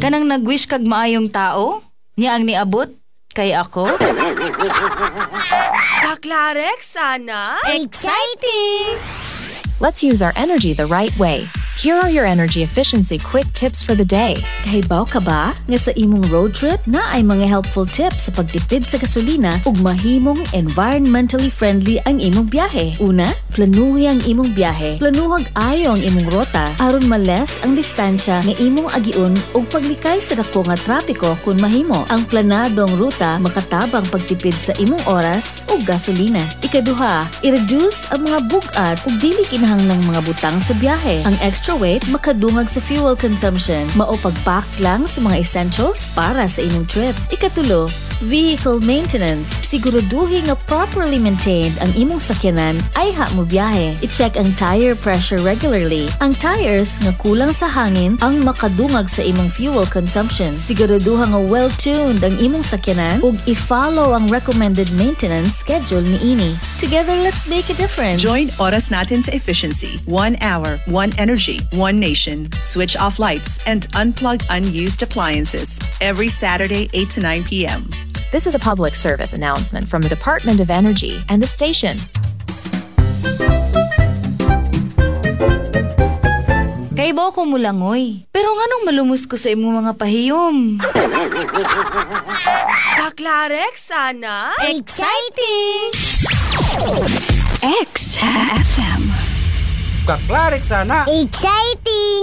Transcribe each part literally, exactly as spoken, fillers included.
Kanang nag-wish kag maayong tao? Nya ang niabot? Kay ako? Kaklarek, sana? Exciting! Let's use our energy the right way. Here are your energy efficiency quick tips for the day. Kahibaw ka ba nga sa imong road trip na ay mga helpful tips sa pagtipid sa gasolina ug mahimong environmentally friendly ang imong biyahe? Una, planuhi ang imong biyahe. Planuhag ayo ang imong rota aron males ang distansya nga imong agiun ug paglikay sa dako nga trapiko kung mahimo. Ang planadong ruta makatabang pagtipid sa imong oras ug gasolina. Ikaduha, i-reduce ang mga bug-at ug dili kinahanglang mga butang sa biyahe. Ang extra weight makadungag sa fuel consumption. Mao pag-pack lang sa mga essentials para sa imong trip. Ikatulo, vehicle maintenance. Siguraduhin nga properly maintained ang imong sakyanan ay ha mo biyahe. I-check ang tire pressure regularly. Ang tires nga kulang sa hangin ang makadungag sa imong fuel consumption. Siguraduha nga well-tuned ang imong sakyanan ug i-follow ang recommended maintenance schedule niini. Together, let's make a difference. Join Oras Natin sa Efficiency. One hour, one energy, one nation. Switch off lights and unplug unused appliances. Every Saturday, eight to nine p.m. This is a public service announcement from the Department of Energy and the station. Kaibaw ko mulangoy. Pero nganong malumos ko sa imong mga pahiyom? Kaklarek, sana? Exciting! X F M. Kaklarek, sana? Exciting!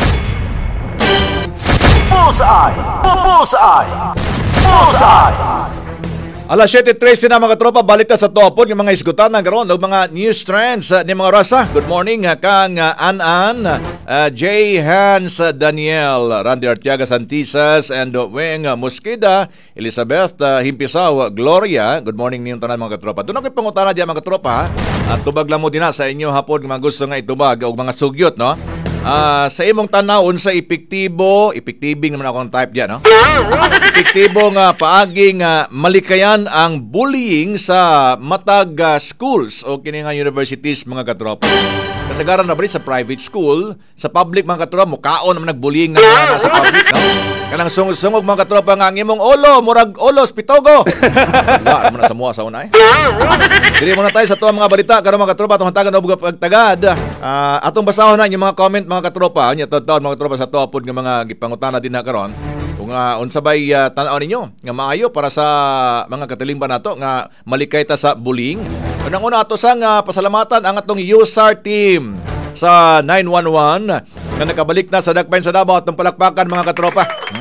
Bullseye! Bullseye! Bullseye! Alas siyete trese na mga tropa, balik na sa topod ng mga isgutan ng karon ng mga news trends uh, ni mga rasa. Good morning uh, kang uh, An-An, uh, J. Hans uh, Daniel, Randy Artiaga Santisas, and uh, Weng uh, Mosqueda, Elizabeth uh, Himpisaw, Gloria. Good morning niyong tanan mga tropa. Doon ako'y pangutana diyan mga tropa. At tubag lang mo din na sa inyo hapon mga gusto nga itubag o mga sugyot, no? Uh, sa imong tanaw sa epektibo, epektibing naman akong type diyan, no? Epektibo nga paaging uh, malikayan ang bullying sa matag uh, schools o kini nga universities mga katropa. Kasagaran na bali sa private school, sa public mga katropa, mukaon naman nagbullying na nga sa public, no? Kanang sungog-sungog mga katropa nga ang imong olo, murag olos, pitogo. Wala naman na sa mua sa una eh. Dili muna tayo sa tuwang mga balita, karon mga katropa, itong hantagan na buga pagtagad. Uh, atong basahon na yung mga comment mga katropa, nya taon mga katropa sa tuwapod ng mga gipangutana din na karon. Kung uh, unsabay uh, tanaw ninyo nga maayo para sa mga katilimban nato nga malikay ta sa bullying. Unang-una ato sang uh, pasalamatan ang atong U S A R team sa nine one one nga nakabalik na sa Dakbayan sa Davao atong palakpakan mga katropa. Hmm?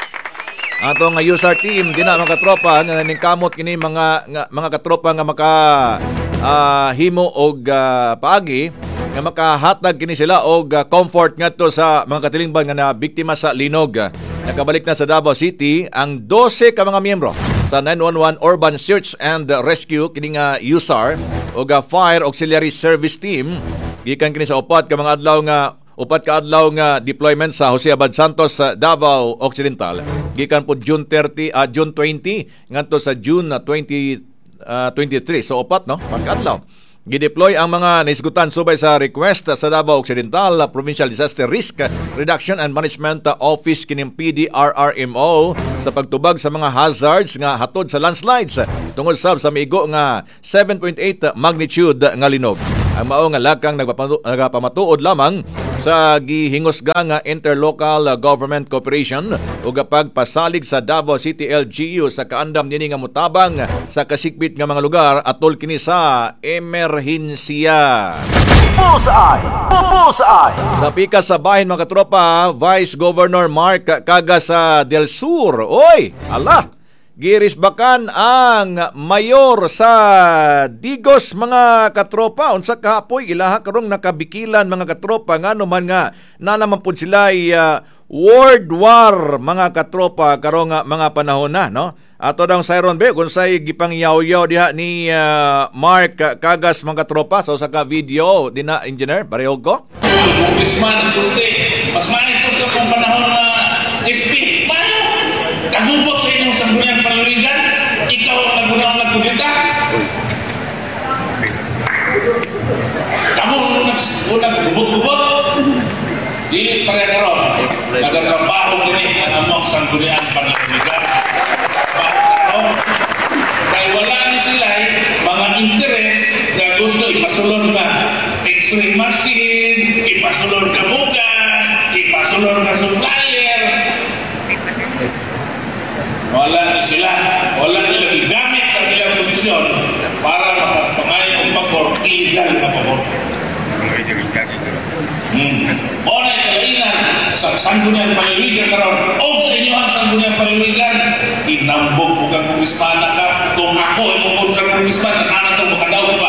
Atong uh, U S A R team dina mga katropa nga ningkamot kini mga nga, mga katropa nga maka uh, himo og uh, paagi nga makahatag kini sila og uh, comfort ngadto sa mga katilingban nga na biktima sa linog. Nakabalik na sa Davao City ang twelve ka mga miyembro sa nine one one Urban Search and Rescue kini nga U S A R ug uh, Fire Auxiliary Service Team gikan kini sa upat ka mga adlaw nga upat ka adlaw nga deployment sa Jose Abad Santos sa Davao Occidental gikan po June thirty uh, June twenty ngadto sa June twenty twenty-three so upat no pagka-adlaw. Gideploy ang mga naisgutan subay sa request sa Davao Occidental Provincial Disaster Risk Reduction and Management Office kining P D R R M O sa pagtubag sa mga hazards nga hatod sa landslides tungod sab sa miigo nga seven point eight magnitude nga linog. Ang mao nga lakang nagapamatuod lamang sa gihingusga nga interlocal government cooperation ug pagpasalig sa Davao City L G U sa kaandam nini nga mutabang sa kasikbit nga mga lugar atol kini sa emerhensiya. Bullseye! Bullseye! Sa pikas sa bahin mga katropa, Vice Governor Mark Cagas sa Del Sur. Oy, ala! Girisbakan ang mayor sa Digos mga katropa. Unsa kahapoy ilaha karong nakabikilan mga katropa ngano man nga na naman pud sila ay uh, world war mga katropa karong uh, mga panahon na no. Ato daw Siron be kung say gipangyaw-yaw diha ni uh, Mark Cagas mga katropa so sa ka video dina engineer pareho ko. Bisman sulti. Mas maayos to sa kung panahon na S P. Kagubot sa inyong sangguniang paluligan, ikaw ang nagunang nagkudita. Kamu unang gubot-gubot, dili pareha karon. nagatrabaho din ang among sangguniang panlamigan. Kaya wala ni sila mga interes na gusto ipasulod nga x-ray machine, ipasulod ka bugas, ipasulod ka supplier. Wala ni sila. Wala nila gigamit ang ilang posisyon para makapangayon ang pabor, illegal na pabor. Hmm. O na ikalainan sa sangguniang paliligan karon o sa inyo ang sangguniang paliligan, inambog mo kang kumismana ka. Kung ako ay mumuntra kang kumismana, na itong makadaw ba?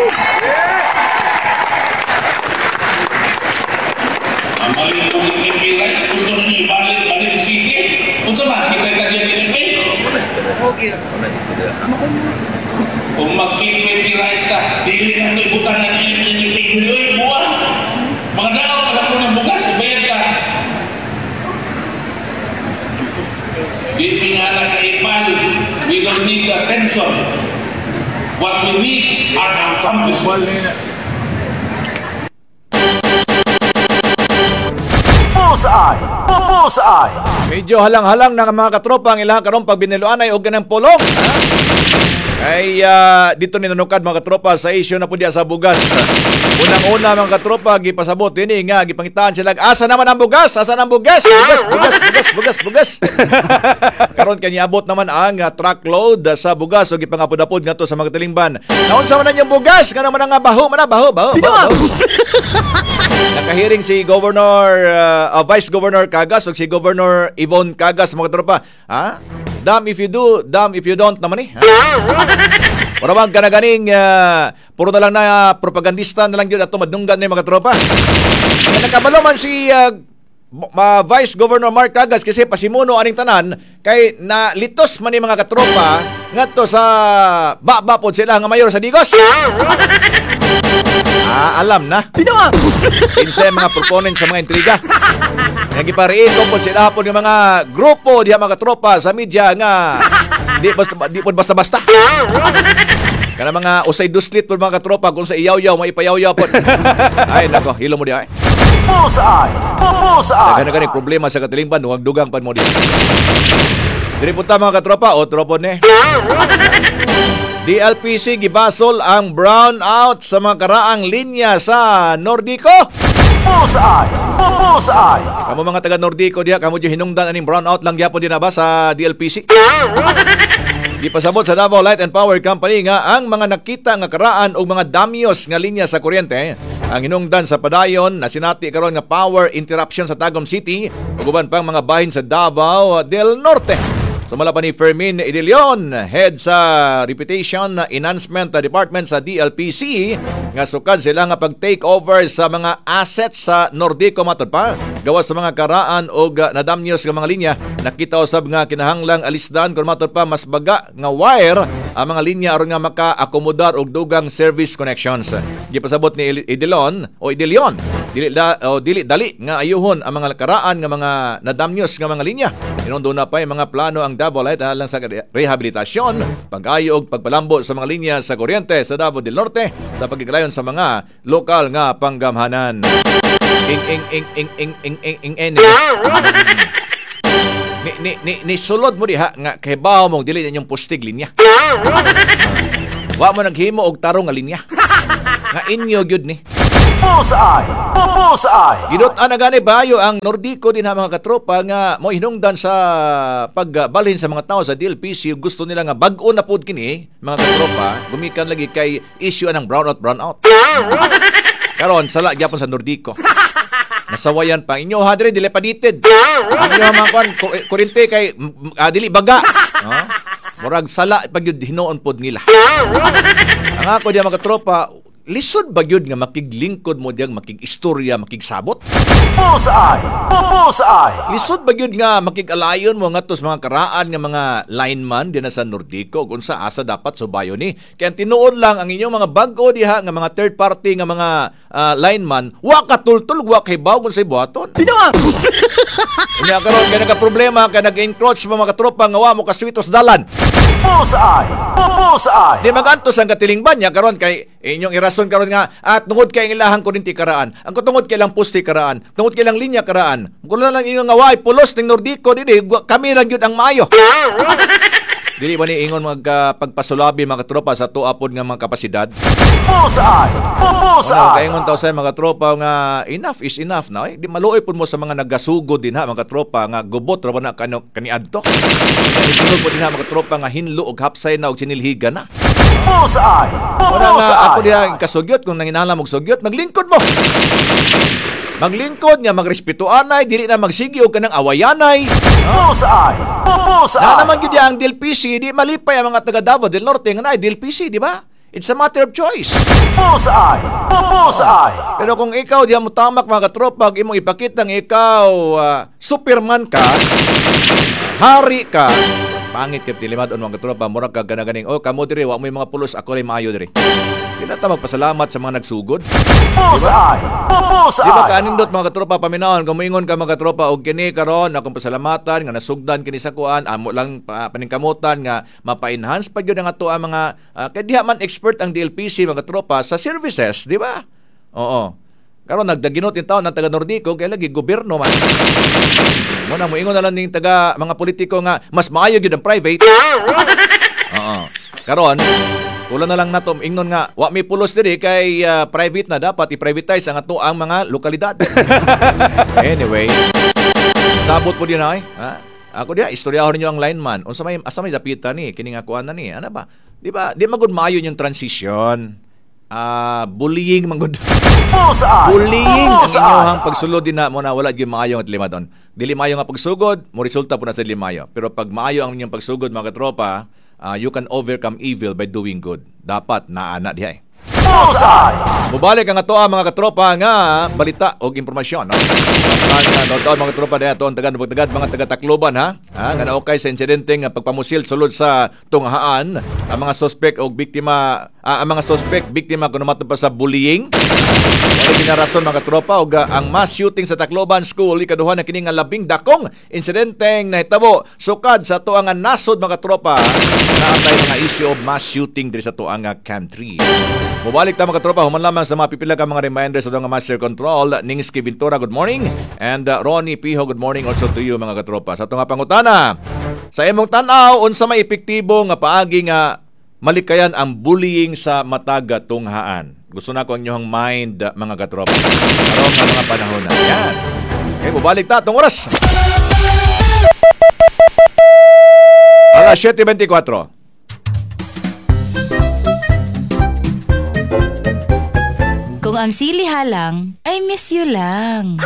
Ang mali kong M P rights, gusto ninyo ibalik-balik sa city. Kung sa man, kita kagyan ng M P. Kung mag-M P rights ka, dili na ito ibutan na ninyo tigmiloy buwan. Mga daw ka ko ng bukas, bayad ka. Di nga nakaipal, we don't need attention. What we need are accomplishments. Bullseye! Bullseye! Medyo halang-halang na mga katropa ang ilang karong pagbiniluan ay og ganang pulong. Ha? Ay uh, dito ninunukad mga katropa sa issue na po diya sa bugas. Unang-una mga katropa gipasabot ini nga gipangitaan sila, asa naman ang bugas? Asa ang bugas? Bugas, bugas, bugas, bugas, bugas. Karon kanya abot naman ang uh, truckload uh, sa bugas o gipangapod-apod nga to sa mga tilingban. Naunsa man ang bugas? Nga naman ang baho, man baho, baho, baho. Nakahiring si Governor uh, uh, Vice Governor Cagas o si Governor Yvonne Cagas mga katropa. Ha? Damn if you do, damn if you don't naman eh. Wala bang ganaganing uh, puro na lang na uh, propagandista na lang yun at tumadunggan na yung mga tropa. Kaya nakabalo man si uh, uh, Vice Governor Mark Cagas kasi pasimuno aning tanan kay na litos man yung mga katropa ngadto sa baba pod sila nga mayor sa Digos. Ah, alam na. Kinsa yung mga proponent sa mga intriga. Nagipariin ko po sila po ng mga grupo diha mga tropa sa media nga di basta di po basta-basta. Kana mga usay duslit po mga tropa kung sa iyaw-yaw maipayaw-yaw po. Ay nako, hilo mo diha. Bullseye! Bullseye! Kana gani problema sa katilingban dugang dugang pan mo diha. Diri po ta mga katropa, otro po ni. D L P C gibasol ang brownout sa mga karaang linya sa Nordico. Bullseye! Bullseye! Kamu mga taga Nordico diha, kamu yung hinungdan aning brownout lang gyapon din na ba sa D L P C? Gipasabot sa Davao Light and Power Company nga ang mga nakita nga karaan o mga damyos nga linya sa kuryente ang hinungdan sa padayon na sinati karon nga power interruption sa Tagum City ug uban pang mga bahin sa Davao del Norte. Sumala pa ni Fermin Idilion, head sa Reputation Enhancement Department sa D L P C, nga sukad sila nga pag-take over sa mga assets sa Nordico matod pa. Gawas sa mga karaan o nadamyos nga mga linya, nakita usab nga kinahanglang alisdan kung matod pa mas baga nga wire ang mga linya aron nga maka-akomodar og dugang service connections. Gipasabot ni Idilion o Idilion, dili da, o dili dali nga ayuhon ang mga karaan nga mga nadamyos nga mga linya. Inundo na pa yung mga plano ang Davao Light alang sa rehabilitasyon, pag-ayo og pagpalambo sa mga linya sa kuryente sa Davao del Norte sa pagkikalayon sa mga lokal nga panggamhanan. Ing ing ing ing ing ing ing ing ing ni ni ni ni sulod mo diha nga kahibaw mo dili ninyong postig linya. Wa mo naghimo og tarong nga linya. Nga inyo gyud ni. Bullseye! Bullseye! Gidot-an na gani bayo ang Nordico din ha mga katropa nga mo hinungdan sa pagbalhin sa mga tao sa D L P C. Gusto nila nga bag-o na pod kini mga katropa gumikan lagi kay issue anang brownout brownout. Karon sala gyapon sa Nordico. Nasawayan pa inyo hadre dili padited. Ang inyo mga kon kurente kay uh, dili baga. No? Murag sala pag yun hinoon pod nila. Ang ako diya mga katropa, lisod ba yun nga makiglingkod mo diyang makig-istorya, makigsabot? Bullseye! Bullseye! Lisod ba yun nga makig-alayon mo nga tos mga karaan nga mga lineman din na sa Nordico kung sa asa dapat subayo ni. Kaya tinuod lang ang inyong mga bago diha nga mga third party nga mga uh, lineman, wa katultul, wa kay baw kung sa ibuhaton. Unya karon kay nagka-problema kay nag-encroach mo mga katropa nga wa mo kaswitos dalan. Bullseye! Bullseye! Di magantos ang katilingban niya karon kay inyong irason karon nga at tungod kay ilahang kurinti karaan. Ang tungod kay lang poste karaan, tungod kay lang linya karaan. Kung lang ingon nga way pulos ning Nordico dili kami lang gyud ang maayo. Dili ba ni ingon magpagpasulabi mga tropa sa tuapod nga mga kapasidad? Bullseye! Bullseye! Kaya ingon taw sa mga tropa nga enough is enough na. Eh. Di maluoy pud mo sa mga nagasugod din ha mga tropa nga gubot ra ba na kano kaniadto. Isunod po din ha mga tropa nga hinlo og hapsay na og sinilhiga na. Bullseye! Wala nga Bullseye! ako diha kasugyot kung nanginahanglan mo og sugyot maglingkod mo. Maglingkod nga magrespetuanay dili na magsigi og kanang awayanay. Bullseye! Bullseye! Na naman gyud ang D L P C di malipay ang mga taga Davao del Norte nga na D L P C di ba? It's a matter of choice. Bullseye! Bullseye! Pero kung ikaw diha mo tamak mga katropa imong ipakita nga ikaw uh, Superman ka, hari ka, pangit kay tilimad on mga katropa murag ka ganaganing oh kamo diri wa mo yung mga pulos ako lay maayo diri. Dili ta magpasalamat sa mga nagsugod. Bullseye! Bullseye! Di ba kanindot mga katropa paminahon kung moingon ka mga katropa og kini karon akong pasalamatan nga nasugdan kini sa kuan amo lang pa, paningkamutan nga mapa-enhance pa gyud ang ato ang mga uh, kay diha man expert ang D L P C mga katropa sa services, di ba? Oo. Karon nagdaginot in taon ng taga Nordico kay lagi gobyerno man. Mo na moingon na lang ning taga mga politiko nga mas maayo gyud ang private. Oo. Karon Kulang na lang nato ingnon nga wa may pulos diri kay uh, private na dapat i-privatize ang ato ang mga lokalidad. Anyway, sabot po din ay, ha? Ako dia istoryahon niyo ang lineman. Unsa may asa may dapitan ni kini nga kuan na ni. Ano ba? Di ba? Di magud maayo yung transition. Ah, uh, bullying magud. Bullying ang inyong pagsulod din na mo na wala gyud maayo at lima don. Dili maayo nga pagsugod, mo resulta po na sa limayo. Pero pag maayo ang inyong pagsugod mga katropa, Uh, you can overcome evil by doing good. Dapat naana diha eh. Mubalik ang ato mga katropa nga balita o impormasyon. No? Ang uh, mga katropa diha ato ang taga tagad mga taga Tacloban ha. Ha nga naokay sa insidente nga pagpamusil sulod sa tunghaan ang mga suspect o biktima uh, ang mga suspect biktima kuno matud pa sa bullying. Wala ginarason mga tropa og uh, ang mass shooting sa Tacloban School ikaduha na kini nga labing dakong insidenteng nahitabo sukad sa tuang nasod mga tropa naatay mga issue of mass shooting diri sa tuang country. Mubalik ta mga tropa human lamang sa mga pipila ka mga reminders sa mga master control. Ningski Ventura, good morning, and uh, Ronnie Piho, good morning also to you mga katropa. Sa tunga pangutana sa imong tan-aw unsa may epektibo nga paagi nga malikayan ang bullying sa matag tunghaan. Gusto na ko ang inyong mind, mga katropa. Karong nga mga panahon na. Yan. Okay, mubalik ta. Itong oras. Alas siyete twenty-four. Kung ang silihalang, I miss you lang.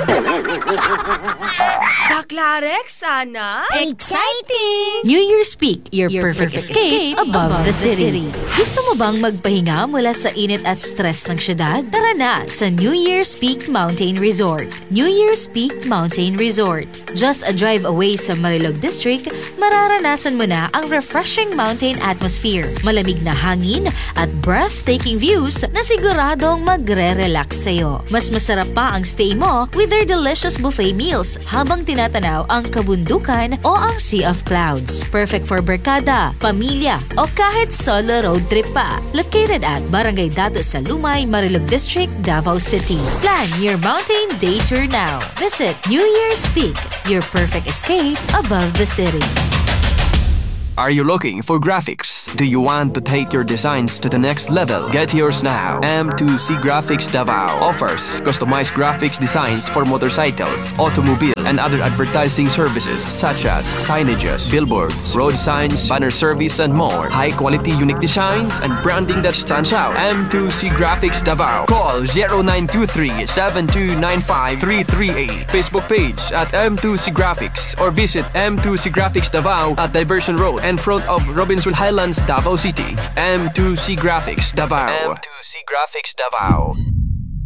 Baklarek sana? Exciting! New Year's Peak, your, your perfect, perfect escape, escape above, above the, city. the city. Gusto mo bang magpahinga mula sa init at stress ng syudad? Tara na sa New Year's Peak Mountain Resort. New Year's Peak Mountain Resort. Just a drive away sa Marilog District, mararanasan mo na ang refreshing mountain atmosphere, malamig na hangin at breathtaking views na siguradong magre-relax sa'yo. Mas masarap pa ang stay mo with their delicious buffet meals habang tinatanaw ang kabundukan o ang sea of clouds. Perfect for barkada, pamilya o kahit solo road trip pa. Located at Barangay Dato sa Lumay, Marilog District, Davao City. Plan your mountain day tour now. Visit New Year's Peak, your perfect escape above the city. Are you looking for graphics? Do you want to take your designs to the next level? Get yours now. M two C Graphics Davao offers customized graphics designs for motorcycles, automobile, and other advertising services such as signages, billboards, road signs, banner service, and more. High-quality unique designs and branding that stands out. M two C Graphics Davao. Call zero nine two three, seven two nine five, three three eight. Facebook page at M two C Graphics or visit M two C Graphics Davao at Diversion Road in front of Robinson Highlands, Davao City. M two C Graphics Davao. M two C Graphics Davao.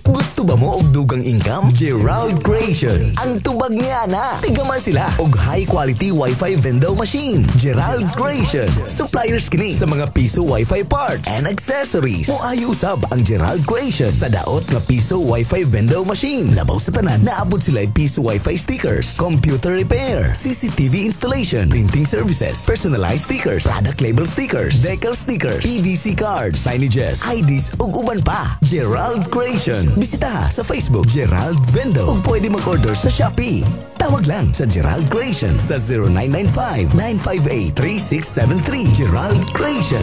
Gusto ba mo og dugang income? Gerald Creation. Ang tubag niya na. Tigaman sila og high quality Wi-Fi vending machine. Gerald Creation. Suppliers kini sa mga piso Wi-Fi parts and accessories. Moayo usab ang Gerald Creation sa daot nga piso Wi-Fi vending machine. Labaw sa tanan, naabot sila piso Wi-Fi stickers, computer repair, C C T V installation, printing services, personalized stickers, product label stickers, decal stickers, P V C cards, signages, I Ds ug uban pa. Gerald Creation. Bisita sa Facebook Gerald Vendo ug pwede mag-order sa Shopee. Tawag lang sa Gerald Creation sa zero nine nine five, nine five eight, three six seven three. Gerald Creation.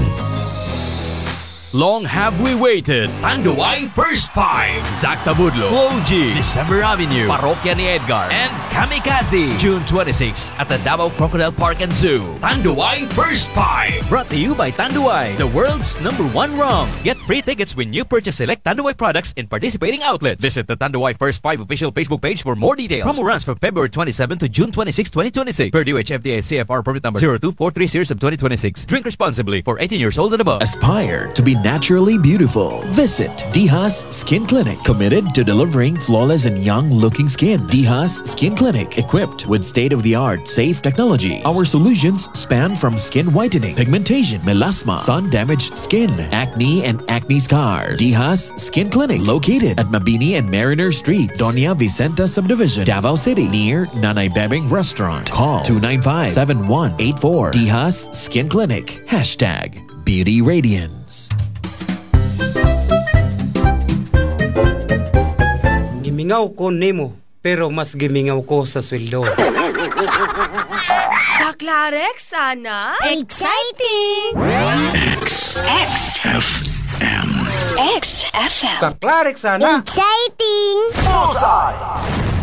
Long have we waited. Tanduay First Five. Zac Tabudlo, Flo G, December Avenue, Parokya ni Edgar, and Kamikaze. June twenty-sixth at the Davao Crocodile Park and Zoo. Tanduay First Five. Brought to you by Tanduay, the world's number one rum. Get free tickets when you purchase select Tanduay products in participating outlets. Visit the Tanduay First Five official Facebook page for more details. Promo runs from February twenty-seventh to June twenty-sixth, twenty twenty-six. Per D O H F D A C F R permit number zero two four three series of twenty twenty-six. Drink responsibly for eighteen years old and above. Aspire to be naturally beautiful. Visit Dihas Skin Clinic, committed to delivering flawless and young-looking skin. Dihas Skin Clinic, equipped with state-of-the-art safe technology. Our solutions span from skin whitening, pigmentation, melasma, sun-damaged skin, acne, and acne scars. Dihas Skin Clinic, located at Mabini and Mariner Street, Doña Vicenta Subdivision, Davao City, near Nanay Bebeng Restaurant. Call two nine five, seven one eight four. Dihas Skin Clinic. Hashtag Beauty Radiance. Gimingaw ko nimo, pero mas gimingaw ko sa sweldo. Baklarex, sana? Exciting! X. X. F M. X F M. Kaklarex, sana? Exciting! Bullseye!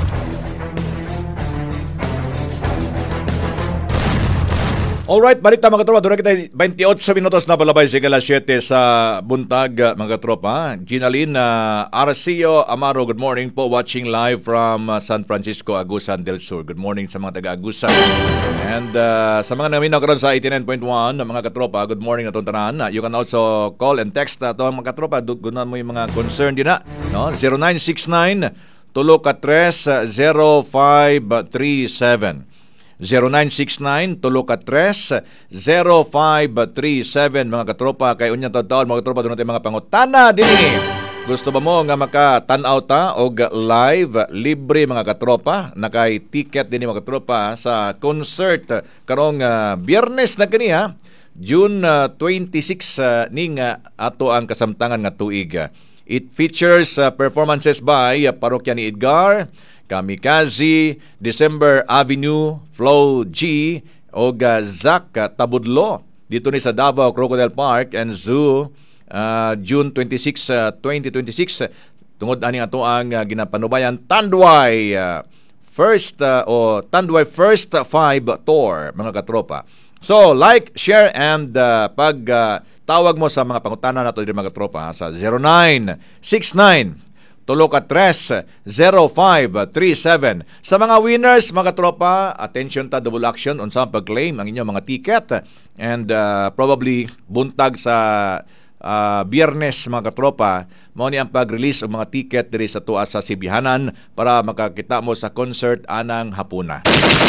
Alright, balik ta mga tropa. Doon kita twenty-eight minutos na palabay sa alas siyete sa buntag mga tropa. Ginalyn uh, Arcio Amaro, good morning po. Watching live from uh, San Francisco, Agusan del Sur. Good morning sa mga taga-Agusan. And uh, sa mga naminaw karon sa eighty-nine point one mga katropa, good morning na itong tanan. You can also call and text uh, ito mga katropa. Gunan mo yung mga concern din na. No? zero nine six nine, tulo ka tres, zero five three seven. zero nine six nine, tulo ka tres, zero five three seven mga katropa. Kay unya taon mga katropa, doon natin mga pangutana din. Gusto ba mo nga makatanaw ta og live, libre mga katropa? Nakay ticket din mga katropa sa concert karong uh, Biyernes na kini ha, June uh, twenty-six uh, ning uh, ato ang kasamtangan nga tuig. It features uh, performances by uh, Parokya ni Edgar, Kamikaze, December Avenue, Flo G, o uh, Zac Tabudlo. Dito ni sa Davao Crocodile Park and Zoo, uh, June twenty-sixth, twenty twenty-six. Tungod ani ato ang uh, ginapanubayan Tanduay uh, First uh, o Tanduay First Five Tour mga katropa. So, like, share, and uh, pag uh, tawag mo sa mga pangutana nato din mga katropa sa zero nine six nine, tulo ka tres, zero five three seven. Sa mga winners, mga tropa, attention ta, double action on sa pag-claim ang inyong mga ticket. And uh, probably buntag sa uh, Biyernes, mga tropa, mao ni ang pag-release ng mga ticket diri sa tuwa sa Sibihanan para makakita mo sa concert anang hapuna.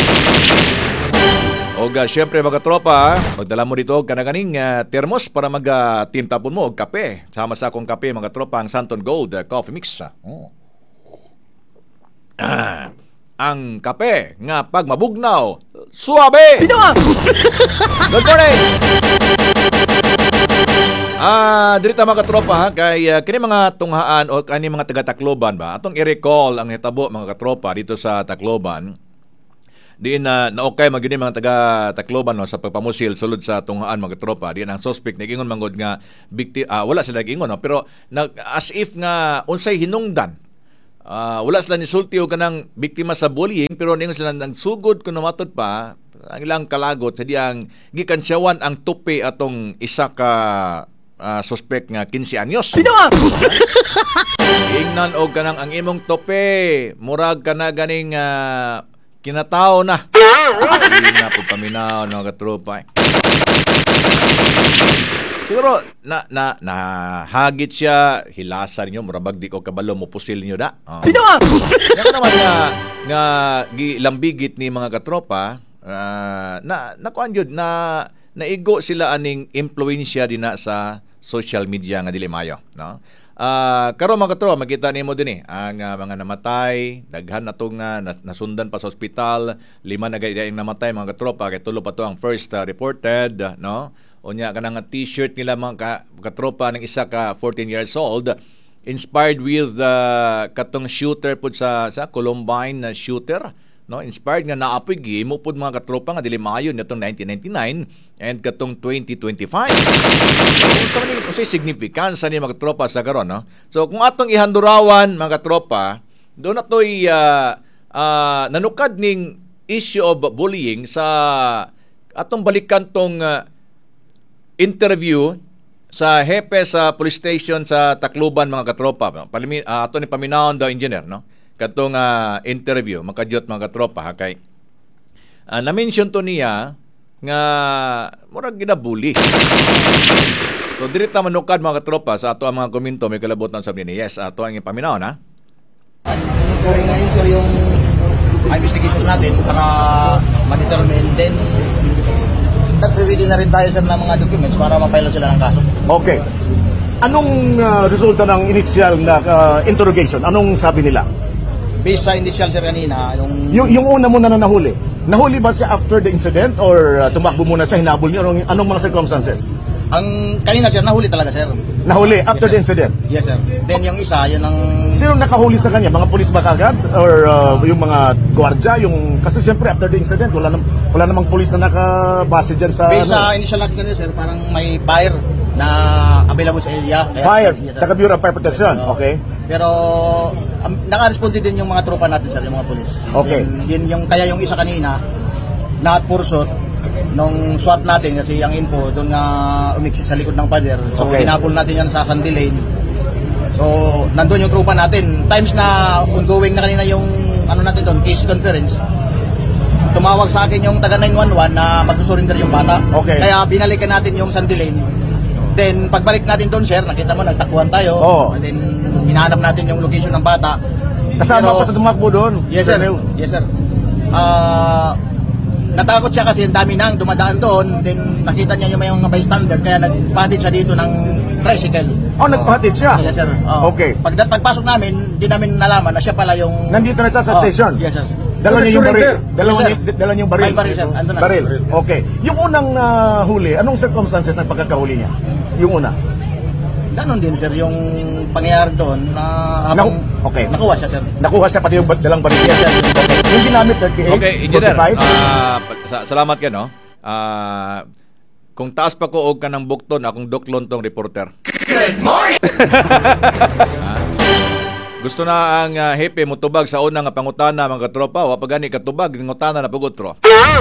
O uh, syempre mga tropa, magdala mo dito kanaganing uh, termos para mag-tintapon uh, mo og kape. Sama sa akong kape mga tropa, ang Santon Gold uh, Coffee Mix. Oh. Ah, ang kape nga pag mabugnaw, suabe! Good morning! Ah, dirita mga katropa ha, kay uh, kini mga tunghaan o kani mga taga-Tacloban ba? Atong i-recall ang hitabo mga katropa dito sa Tacloban. Diin na uh, naokay magini mga taga Tacloban no, sa pagpamusil sulod sa tunghaan mga tropa. Diin ang suspect nagingon manggod nga bikti uh, wala sila gingon no, pero nag as if nga unsay hinungdan. Uh, wala sila nisulti og kanang biktima sa bullying, pero ningon sila nang sugod kuno matod pa ang ilang kalagot sa diyang gikansyawan ang tupi atong isa ka uh, suspect nga fifteen anyos. Pinawa. Ingnan og kanang ang imong tupi murag kana ganing uh, kinatao na. Hindi na po paminaw ng katropa. Siguro na na nahagit siya, hilasan niyo, murabag di ko kabalo mo pusil niyo da. Oh. Binawa. Yan naman nga nga gilambigit ni mga katropa uh, na nakuan jud na naigo sila aning impluwensya dinha sa social media nga dili maayo, no? Uh, karon mga katropa, makita nimo dinhi ang uh, mga namatay, daghan na tong uh, nasundan pa sa ospital, lima na gayang namatay mga katropa, kay tulo pa to ang first uh, reported, no? Unya kanang t-shirt nila mga ka, katropa ng isa ka fourteen years old, inspired with the uh, katong shooter pud sa sa Columbine na shooter, no? Inspired nga naapoy gimo pud mga katropa nga dili maayo nitong nineteen ninety-nine and katong twenty twenty-five. So man ni usay signifikansa ni mga katropa sa karon, no? So kung atong ihandurawan mga katropa, do na toy uh, uh, nanukad ning issue of bullying sa atong balikan tong uh, interview sa hepe sa police station sa Tacloban mga katropa. Palimi, uh, ato ni paminawon daw engineer, no? Katong uh, interview makadyot mga katropa ha, kay uh, na-mention to niya nga murag ginabuli. So diri ta manukad mga katropa sa ato ang mga komento may kalabot ng sabi ni yes ato ang paminawon ha. Kaya ngayon sir yung investigation natin para ma-determine din nag-reveal na rin tayo sir ng mga documents para mapailan sila ng kaso. Okay. Anong uh, resulta ng initial na uh, interrogation? Anong sabi nila? Based sa initial sir kanina, yung... Yung, yung una muna na nahuli. Nahuli ba siya after the incident or uh, tumakbo muna siya, hinabol niyo? Anong, anong mga circumstances? Ang kanina sir, nahuli talaga sir. Nahuli after yes, the incident? Yes sir. Then yung isa, yun ang... Sino nakahuli sa kanya? Mga pulis ba kagad? Or uh, yung mga gwardiya? Yung... Kasi siyempre after the incident, wala, nam, wala namang pulis na nakabase dyan sa... Based ano? sa initial natin kanina sir, parang may fire na available sa area. Kaya, fire? Taga Bureau of Fire Protection? Uh, okay. Pero um, naka-responde din yung mga tropa natin sir, yung mga pulis. Okay. Yun, yun yung, kaya yung isa kanina, na pursot nung SWAT natin kasi ang info doon nga umiksit sa likod ng pader. So okay. Hinabol natin yan sa Candy Lane. So nandun yung tropa natin. Times na ongoing na kanina yung ano natin doon, case conference. Tumawag sa akin yung taga nine one one na magsusurrender yung bata. Okay. Kaya binalikan natin yung Sandy Lane. Then pagbalik natin doon sir, nakita mo nagtakbuhan tayo. Oh. And then hinahanap natin yung location ng bata. Kasama ko sa tumakbo doon? Yes sir. Yes sir. Ah... Uh, Natakot siya kasi ang dami nang dumadaan doon, then nakita niya yung may mga bystander kaya nagpahatid siya dito ng tricycle. Oh, nagpahatid siya? Yes, sir. Oh. Okay. Pag, pagpasok namin, di namin nalaman na siya pala yung... Nandito na siya sa oh, station? Yes, sir. Dala niya yung baril? Dala yes, niya, dala niya yung baril? May baril, sir. Ando na. Baril. Okay. Yung unang uh, huli, anong circumstances ng pagkakahuli niya? Yung una? Ganon din, sir, yung pangyayari doon na habang Naku- okay. nakuha siya, sir. Nakuha siya pati yung dalang baril. Yes, sir. Okay. Yung ginamit, thirty-eight, okay, engineer, forty-five? Uh, salamat ka, no? Uh, kung taas pa ko og ka ng bukton, akong duklon tong reporter. Good morning! uh, gusto na ang uh, hepe mo tubag sa unang pangutana mga katropa, wa pa gani katubag ng utana na pagutro.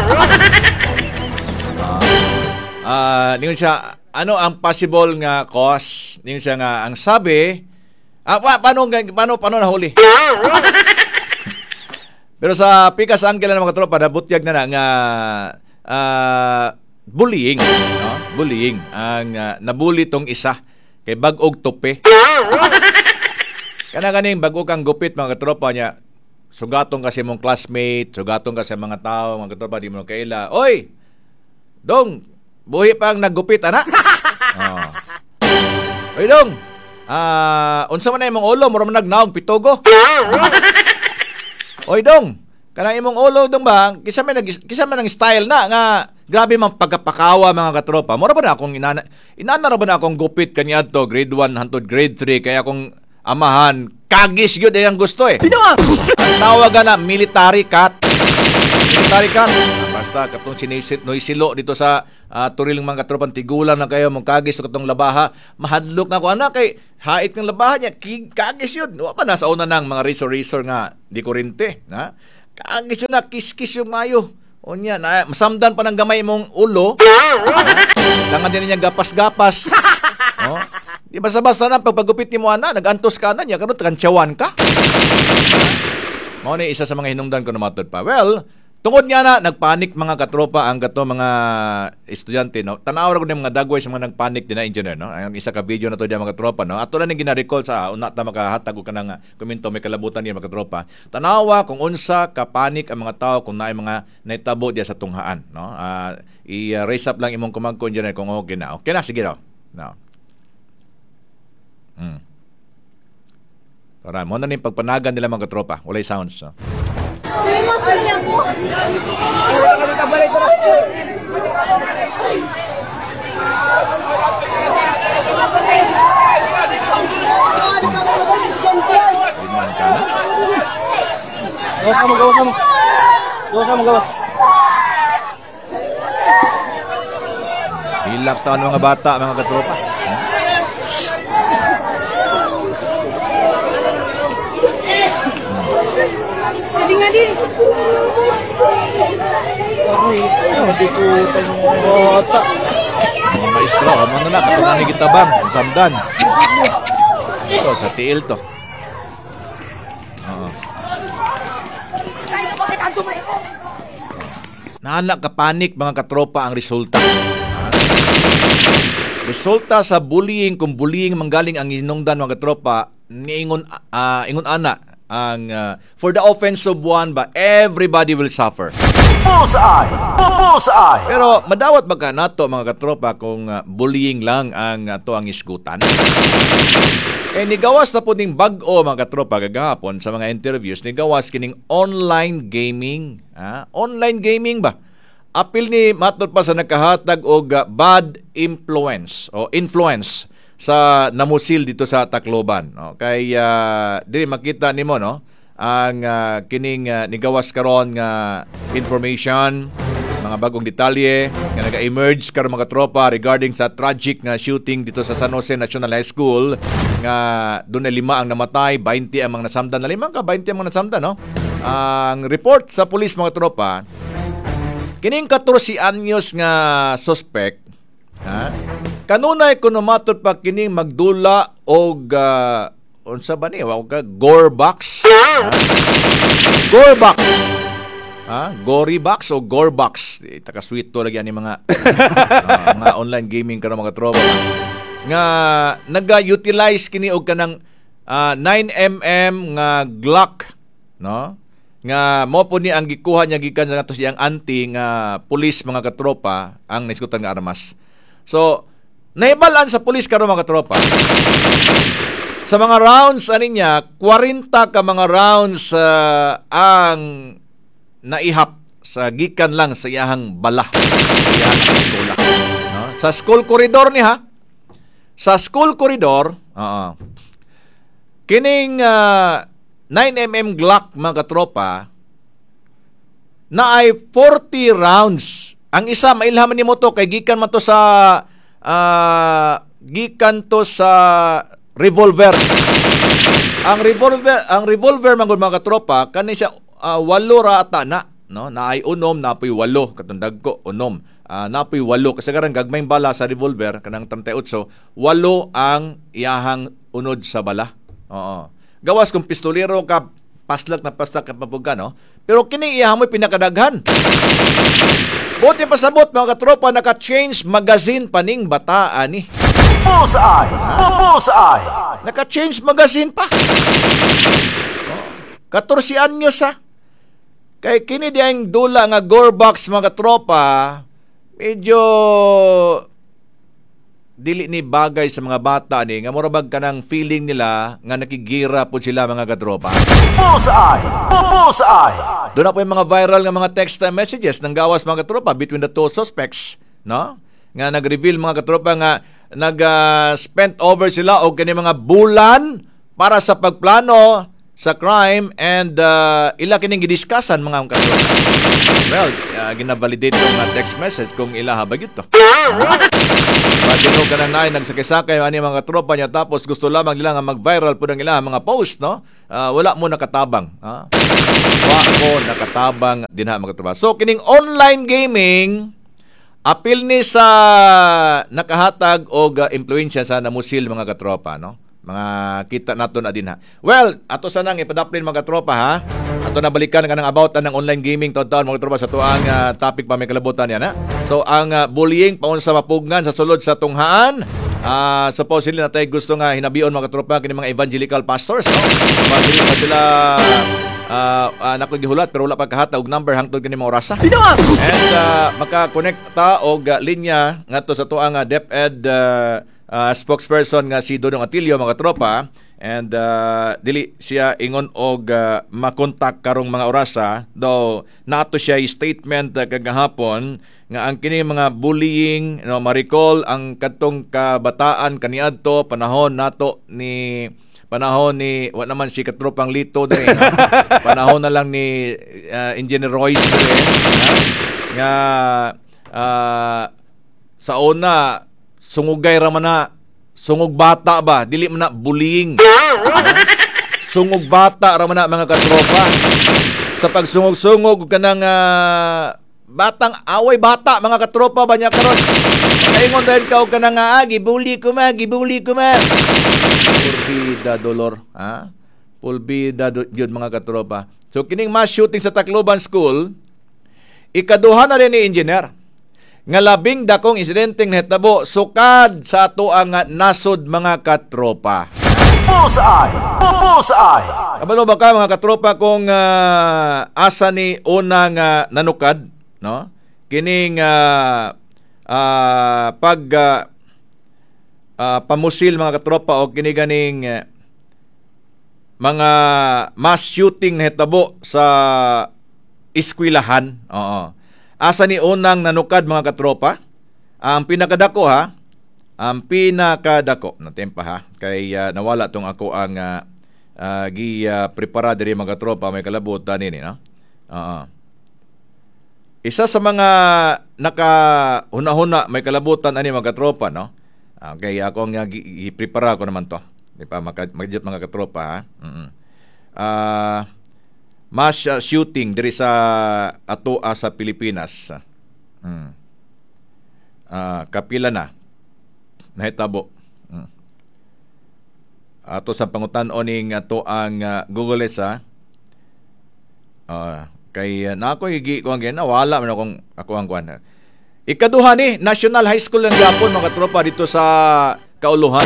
Ah, uh, ningon siya, ano ang possible nga cause? Ningon siya nga ang sabi, ah, pa, paano paano paano nahuli? Pero sa pikas angle ng mga tropa, nabutyag na na nga uh, bullying, no? Bullying ang uh, nabully tong isa kay bag-og tupi. Kana ganing bag-og kang gupit mga tropa niya. Sugatong kasi mong classmate, sugatong kasi mga tao, mga tropa di mo kaila. Oy! Dong, buhi pang naggupit ana. Oh. Oy dong. Ah, uh, unsa man na imong ulo, mura man nagnaog pitogo. Oy dong, kanang imong ulo dong ba? Kisa man nag kisa man ang style na nga grabe man pagkapakawa mga katropa. Mura ba na akong inana inana ra ba na akong gupit kaniadto grade one hangtod grade three kaya akong amahan kagis gyud ay ang gusto eh. Ang tawagan na military cat. Military cat. Basta katong sinisit noisilo dito sa uh, turiling mga katropang tigulan na kayo mong kagis katong labaha. Mahadlok na ko ana kay hait ng labaha niya kagis yun. Wa pa na sa una nang mga razor-razor nga di kurente, ha? Kagis yun na kiskis yung mayo. Onya na masamdan pa ng gamay mong ulo. Dangan din niya gapas-gapas. Oh. Di basta-basta na pagpagupit ni mo ana, nagantos ka na niya karon kantsawan ka. Mao ni isa sa mga hinungdan ko na matod pa. Well, tungod nga na nagpanik mga katropa ang kato mga estudyante, no. Tanaw ra gud mga dagway sa mga nagpanik din na engineer, no. Ang isa ka video na to diyan mga katropa, no. Ato lang ni gina-recall sa una ta makahatag og kanang komento may kalabutan niya mga katropa. Tanawa kung unsa ka panik ang mga tao kung naay mga naitabo diya sa tunghaan, no. Uh, i-raise up lang imong kumagko engineer kung okay na. Okay na, sige daw. No. Hmm. Para mo na ning pagpanagan nila mga katropa, walay sounds, no. Gawas kamu, gawas kamu. Gawas kamu, gawas. Hilak taon mga bata, mga katropa. Hindi nga din. Hindi ko bata. Mga maestro, ano na, katangan ni Gitabang, ang samdan. Ito, sa tiil to. Oo. Naanak ka panik mga katropa ang resulta. Resulta sa bullying, kung bullying manggaling ang inungdan mga katropa, niingon uh, ingon ana ang uh, for the offense of one ba, everybody will suffer. Bullseye! Bullseye! Pero madawat ba ka nato mga katropa kung uh, bullying lang ang ato uh, ang isgutan? Eh nigawas na po ning bag-o mga katropa kagahapon sa mga interviews, nigawas kining online gaming. Ha? Online gaming ba? Apil ni matod pa sa nakahatag og uh, bad influence o influence sa namusil dito sa Tacloban, no. Kay uh, diri makita nimo, no, ang uh, kining uh, nigawas karon nga information, mga bagong detalye nga naga-emerge karon mga tropa regarding sa tragic nga shooting dito sa San Jose National High School nga doon na lima ang namatay, twenty ang mga nasamdan, na limang ka twenty ang mga nasamdan, no. Ang report sa pulis mga tropa, kining fourteen anyos nga suspect, ha, kanunay kuno matud pa kining magdula og uh, unsa ba ni wa ka gore box, ha? Gore box, ha, gory box o gore box, taka sweet to lagi ani mga uh, mga online gaming karon mga tropa nga naga-utilize kini og kanang uh, nine millimeter nga Glock, no, nga mo po ni ang gikuha niya gikan sa atos iyang anti nga pulis mga katropa ang naiskutan nga armas. So naibalan sa pulis karon mga katropa, sa mga rounds ani niya forty ka mga rounds uh, ang naihap sa gikan lang sa iyang bala sa iyang eskola, no? Sa school corridor ni ha, sa school corridor, oo, kining uh, nine millimeter Glock mga katropa na ay forty rounds. Ang isa mailhaman ni mo to kay gikan man to sa uh, gikan to sa revolver. Ang revolver, ang revolver mga mga katropa kani siya uh, walo ra ata na, no, na ay unom na poy walo katundag ko unom. Uh, na poy walo kasi karang gagmayng bala sa revolver kanang thirty-eight, walo ang iyahang unod sa bala. Oo. Gawas kung pistolero ka, paslak na paslak ka papuga, no? Pero kini iyahang mo'y pinakadaghan. Buti pasabot mga katropa, naka-change magazine paning bata ani. Bullseye! Bullseye! Naka-change magazine pa. fourteen anyos ha. Kay kini di ang dula nga gore box mga katropa, medyo dili ni bagay sa mga bata ni nga murabag kanang feeling nila nga nakigira po sila mga katropa. Bullseye! Bullseye! Doon na po yung mga viral nga mga text messages ng gawas mga katropa between the two suspects, no? Nga nag-reveal mga katropa nga nag-spent uh, over sila o kani mga bulan para sa pagplano sa crime and uh, ila kining gidiskussan mga katropa. Well, uh, gina-validate yung uh, text message kung ila habag ito. Matino ka nang naay nagsakay-sakay ani mga tropa niya tapos gusto lamang nila nga mag-viral po ng ilang mga post, no? Uh, wala mo nakatabang, ha? Wala mo nakatabang din ha mga tropa. So kining online gaming apil ni sa nakahatag og uh, impluwensya sa namusil mga katropa, no? mga kita nato na din ha. Well, ato sanang ipadaplin mga tropa ha. Ato na balikan nga ng about ng online gaming taon-taon mga tropa sa tuang uh, topic pa may kalabutan yan ha. So ang uh, bullying paun sa mapugnan sa sulod sa tunghaan. Uh, supposedly na tayo gusto nga hinabion mga tropa kini mga evangelical pastors no. Pagdili pa sila uh, uh, nakugihulat pero wala pa kahata og number hangtod kini mga orasa. And uh, maka-connect ta og uh, linya ngadto sa tuang uh, DepEd uh, uh, spokesperson nga si Dodong Atilio mga tropa. And uh, dili siya ingon og uh, makontak karong mga orasa though nato siya statement uh, kagahapon nga ang kini mga bullying no ma-recall ang kadtong kabataan kaniadto panahon nato ni panahon ni wa naman si katropang Lito dre panahon na lang ni uh, Engineer Royce dre nga uh, sa una sungugay ra man na sungog bata ba dili man na bullying sungog bata ra man na mga katropa sa pagsungog-sungog kanang uh, batang away bata mga katropa ba niya karon kaingon dahil ka og kanang uh, gibully ko ma gibully ko ma pulbida dolor ha pulbida gyud mga katropa. So kining mass shooting sa Tacloban School ikaduha na rin ni engineer nga labing dakong insidenteng nahitabo sukad sa ato ang nasod mga katropa. Bullseye! Bullseye! Kabalo ba ka mga katropa kung uh, asa ni unang uh, nanukad no kining uh, uh, pag uh, uh, pamusil mga katropa o kini ganing uh, mga mass shooting nahitabo sa eskwelahan. Oo. Asa ni unang nanukad mga katropa? Ang pinakadako ha. Ang pinakadako na tempa ha. Kay uh, nawala tong ako ang uh, uh, gi uh, prepara diri mga katropa may kalabutan nini no. Oo. Isa sa mga naka-huna-huna may kalabutan ani mga katropa no. Okay, ako nga i-prepara ko naman to. Di pa mga mga katropa ha. Mm. Ah uh, mass uh, shooting diri sa atoa sa Pilipinas. Hmm. Uh, kapila na nahitabo. Hmm. Ato sa pangutan-on ning ato ang uh, Google sa uh, kay uh, na ako igi ko ang wala man akong ako ang kuan. Ikaduha ni National High School ng Japon mga tropa dito sa Kauluhan.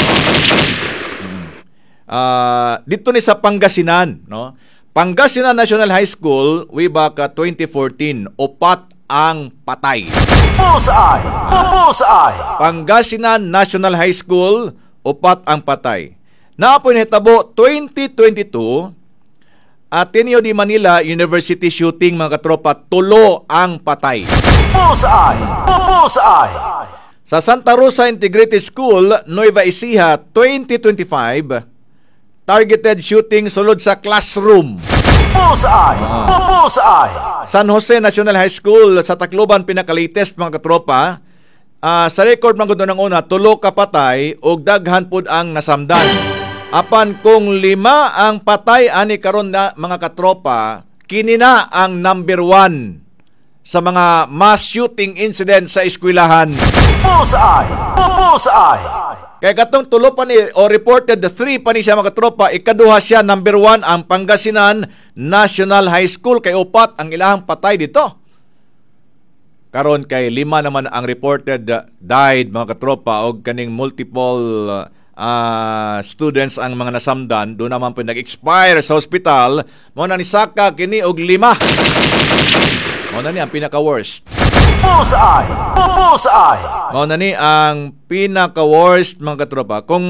Hmm. Uh, dito ni sa Pangasinan, no? Pangasinan National High School way back uh, twenty fourteen, upat ang patay. Bullseye! Bullseye! Pangasinan National High School, upat ang patay. Naapoy nahitabo twenty twenty-two, Ateneo de Manila University shooting mga katropa, tulo ang patay. Bullseye! Bullseye! Sa Santa Rosa Integrated School, Nueva Ecija, twenty twenty-five, targeted shooting sulod sa classroom. Bullseye! Uh, Bullseye! San Jose National High School sa Tacloban pinaka-latest mga katropa. Uh, sa record man gud nang una, tulo ka patay ug daghan pud ang nasamdan. Apan kung lima ang patay ani karon na mga katropa, kini na ang number one sa mga mass shooting incident sa eskwelahan. Bullseye! Bullseye! Kaya katong tulo pa ni, o reported the three pa ni siya mga tropa, ikaduha siya, number one, ang Pangasinan National High School, kay upat ang ilahang patay dito. Karon kay lima naman ang reported uh, died mga katropa, o kaning multiple uh, students ang mga nasamdan, doon naman po nag-expire sa hospital, mo na ni Saka kini og lima. Mo na ni ang pinaka-worst. Bullseye! Bullseye! Mao na ni ang pinaka-worst mga katropa. Kung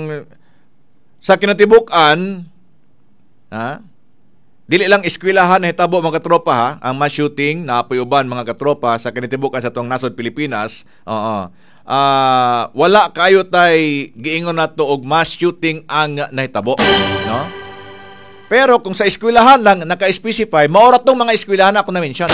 sa kinatibuk-an, ha, dili lang eskwelahan na hitabo mga katropa ha, ang mass shooting na apoy uban mga katropa sa kinatibuk-an sa tuwang nasod Pilipinas. Oo. Uh, wala kayo tay giingon nato og mass shooting ang nahitabo, no? Pero kung sa eskwelahan lang naka-specify, maura tong mga eskwelahan ako na mention.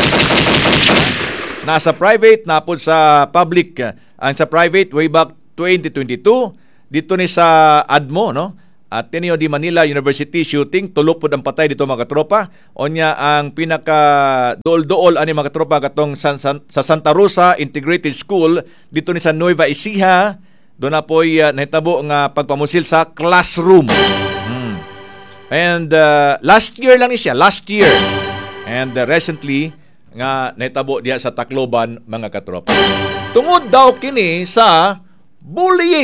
Nasa private, napod sa public. Ang sa private, way back twenty twenty-two, dito ni sa A D M O, no? Ateneo de Manila University shooting, tulok po ang patay dito mga katropa. O niya ang pinaka dool-dool ani mga katropa katong sa, sa, sa Santa Rosa Integrated School, dito ni sa Nueva Ecija, Doon na po'y uh, nahitabo nga pagpamusil sa classroom. Hmm. And uh, last year lang ni siya, last year. And uh, recently, nga nahitabo diya sa Tacloban, mga katropa. Tungod daw kini sa bullying.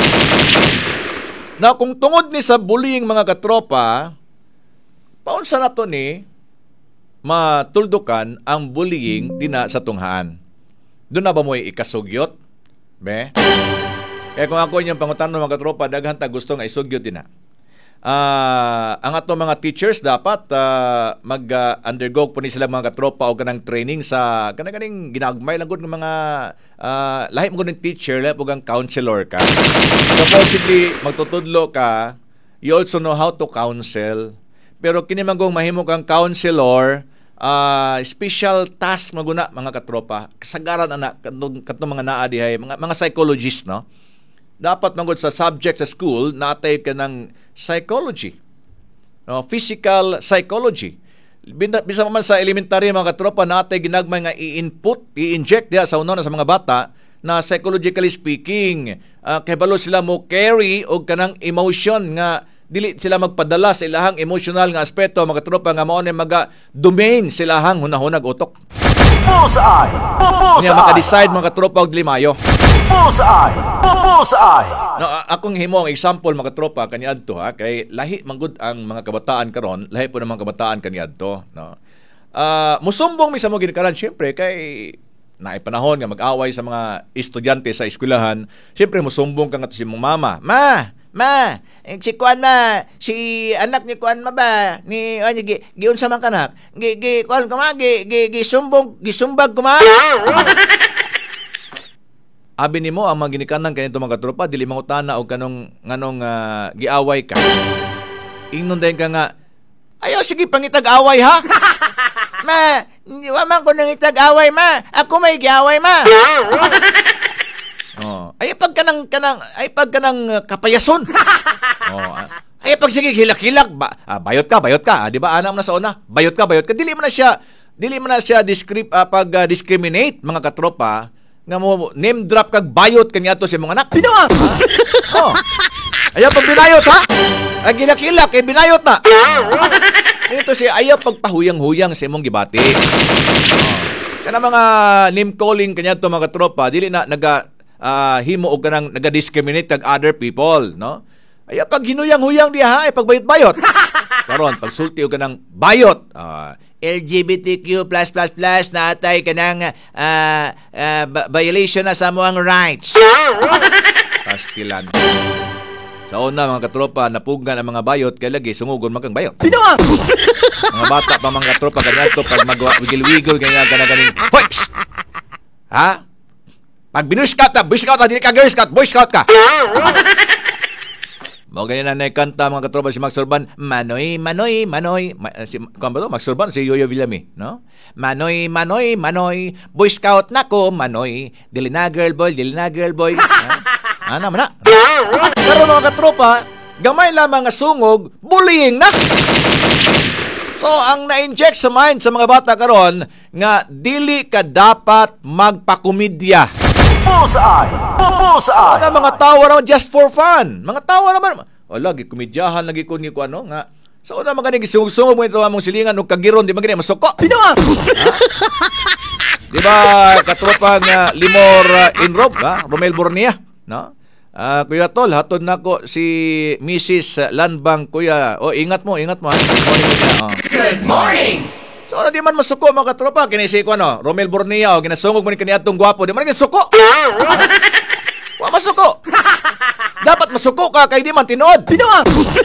Na kung tungod ni sa bullying, mga katropa, paunsa na to ni matuldukan ang bullying dina sa tunghaan. Doon na ba mo'y ikasugyot? Be? Kaya kung ako inyong pangutan ng mga katropa, daghan ta gusto nga isugyot din na. Uh, ang ato mga teachers dapat uh, mag-undergo uh, po ni sila mga katropa o kanang training sa kanang-kaning ginagmay lang ng mga uh, lahi mo ng teacher, lahi mo kang counselor ka. Supposedly, magtutudlo ka, you also know how to counsel. Pero kinimagong mahimo kang counselor, uh, special task maguna mga katropa. Kasagaran anak katong, katong mga naa dihay, mga mga psychologist, no. Dapat mangod sa subject sa school natay ka ng psychology. No, physical psychology. Bisa man sa elementary mga katropa natay ginagmay nga i-input, i-inject diha sa una sa mga bata na psychologically speaking, uh, kahibalo sila mo carry og kanang emotion nga dili sila magpadala sa ilahang emotional nga aspeto mga tropa nga mao ni maga domain sa ilahang hunahunag utok. Bullseye! Bullseye! Niya maka-decide mga tropa og limayo. Bullseye! Bullseye! No, akong himo ang example mga tropa kaniadto ha kay lahi manggod ang mga kabataan karon, lahi po ng mga kabataan kaniadto, no. Ah, uh, musumbong mi sa mo ginikaran syempre kay naay panahon nga mag-away sa mga estudyante sa eskwelahan. Syempre musumbong ka nga to si mong mama. Ma, Ma, si Kuan ma, si anak ni Kuan ma ba? Ni ano gi giun sa man kanak. Gi gi Kuan ka ma, gi gi gisumbong, gisumbag ko ma. Abi nimo ang mga ginikanan kanito mga tropa dili mangutana og kanong nganong uh, giaway ka. Ingnon dayon ka nga, ayaw sige pangitag-away ha. Ma, wa man ko nang itag-away ma. Ako may giaway ma. Oh, ay pag kanang kanang ay pag kanang uh, kapayason. Oh, ay pag sige hilak-hilak ba, ah, bayot ka, bayot ka, ah, di ba? Ana mo na sa una, bayot ka, bayot ka. Dili man na siya, dili man na siya discri- uh, pag uh, discriminate mga katropa nga mo name drop kag bayot kanya to si mga anak. Pinawa. Oh. Ayaw pag binayot ha. Ay hilak-hilak eh binayot na. Ito si ayaw pagpahuyang-huyang sa imong gibati. Oh. Kana mga name calling kanya to mga katropa, dili na naga Uh, himo og kanang naga-discriminate kag other people, no? Ay pag hinuyang-huyang diha ay pagbayot-bayot. Karon pag sulti og kanang bayot, uh, L G B T Q plus plus plus na atay kanang uh, uh, violation na sa moang rights. Pastilan. Sa una mga katropa napugan ang mga bayot kay lagi sungugon man kang bayot. Pinawa. Mga bata pa mga katropa kanadto pag magwigil-wigil ganyan kana ganing. Hoy! Ha? Pag binus scout ka, boy scout ka, dili ka girl scout, boy scout ka. Mo ganyan na naikanta mga katropa si Max Urban, Manoy, Manoy, Manoy. Ma, si, kung ba to? Max Urban, si Yoyo Villami, no? Manoy, Manoy, Manoy, boy scout na ko, Manoy. Dili na girl boy, dili na girl boy. Ano man na? Pero mga katropa, gamay lamang nga sungog, bullying na. So, ang na-inject sa mind sa mga bata karon nga dili ka dapat magpakomedya. Bullseye! Bullseye! Ano, mga tawa naman just for fun. Mga tawa naman. O, lagi, komedyahan lagi ko ni ko ano nga. So, una mga nagisungog-sungog mo ito among silingan o kagiron, di ba ganyan, masuko? Pinawa! Di ba, katropang uh, Limor uh, Inrob, ha? Romel Bornia, no? Uh, Kuya Tol, hatod na ko si Missus Lanbang, Kuya. O, ingat mo, ingat mo. Ha? Good morning, Kuya. Oh. Good morning! So, ano di man masuko mga katropa? Kinisi ko ano, Romel Bornia o ginasungog mo ni kaniadtong gwapo. Di man ginasuko. Wa masuko. Dapat masuko ka kay di man tinuod. Pinawa.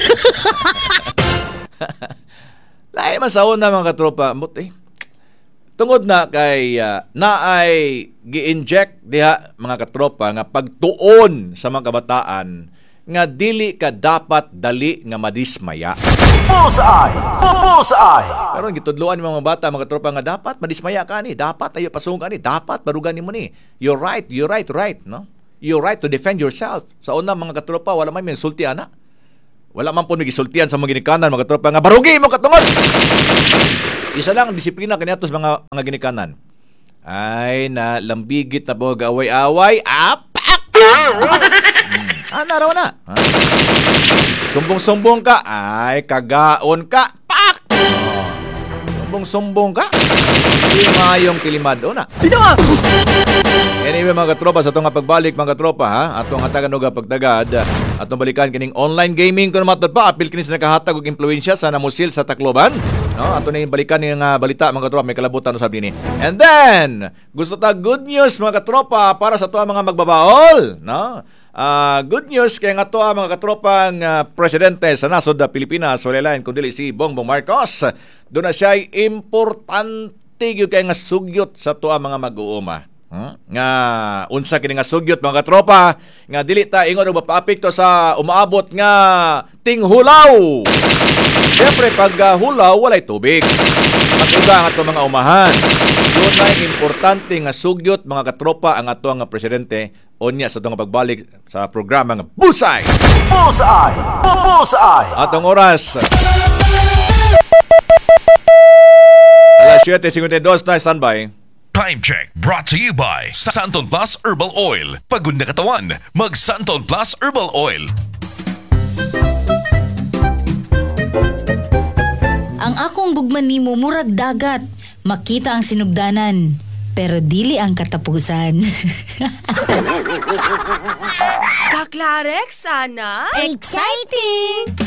Lahi man sa una mga katropa. Buti. Tungod na kay uh, naay gi-inject diha mga katropa nga pagtuon sa mga kabataan nga dili ka dapat dali nga madismaya. Bullseye! Bullseye! Karon gitudloan ng mga bata, mga tropa nga dapat madismaya ka ni, dapat ayo pasung ka ni, dapat barugan nimo ni. You're right, you're right, right, no? You're right to defend yourself. Sa una mga katropa, wala man minsulti ana. Wala man po nagisultian sa mga ginikanan, mga katropa nga barugi mo katungod. Isa lang ang disiplina kaniadto sa mga mga ginikanan. Ay na lambigit na po gaway-away, apak. na raw na. Ha? Sumbong-sumbong ka, ay kagaon ka. Pak! Oh. Sumbong-sumbong ka. Hindi mayong kilimado na. Anyway mga katropa, sa itong pagbalik mga katropa ha, atong hatagan og pagtagad, atong balikan kining online gaming kuno matod pa, apil kini sa nakahatag og impluwensya sa namusil sa Tacloban. No, ato na yung balikan ng uh, balita mga katropa, may kalabutan no sabi ni. And then, gusto ta good news mga katropa para sa tuwa mga magbabaol, no? Uh, good news kay nga to mga katropang uh, presidente sa nasod na Pilipinas, wala lain kundi si Bongbong Marcos. Doon na siya importante gyud kay nga sugyot sa tuwa mga mag-uuma. Hmm? Nga unsa kini nga sugyot mga katropa nga dili ta ingon og mapaapekto sa umaabot nga tinghulaw. Siyempre pag uh, hulaw walay tubig. Matuga ang ato mga umahan. Doon na importante nga sugyot mga katropa ang ato nga presidente onya sa itong pagbalik sa programa nga Bullseye! Bullseye! Bullseye! Atong oras alas siyete fifty-two na standby. Time check brought to you by Santon Plus Herbal Oil. Pagod na katawan, mag Santon Plus Herbal Oil. Ang akong gugman nimo murag dagat. Makita ang sinugdanan, pero dili ang katapusan. Kaklarek, sana? Exciting!